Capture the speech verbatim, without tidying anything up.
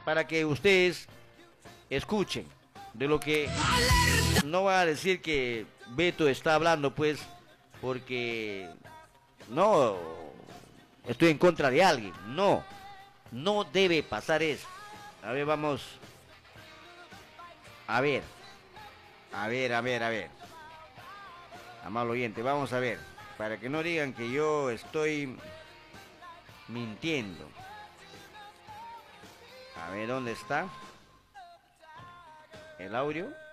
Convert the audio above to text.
para que ustedes escuchen de lo que no va a decir que Beto está hablando, pues, porque no estoy en contra de alguien. No, no debe pasar eso. A ver, vamos. A ver, a ver, a ver, a ver. Amable oyente, vamos a ver. Para que no digan que yo estoy mintiendo. A ver, ¿dónde está el audio?